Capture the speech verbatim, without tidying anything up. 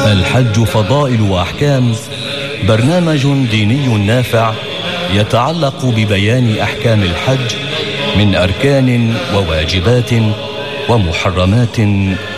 الحج فضائل وأحكام، برنامج ديني نافع يتعلق ببيان أحكام الحج من أركان وواجبات ومحرمات